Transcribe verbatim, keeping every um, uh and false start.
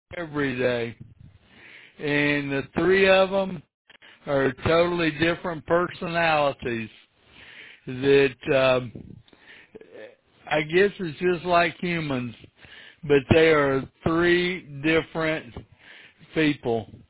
every day, and the three of them are totally different personalities that um, I guess it's just like humans, but they are three different people.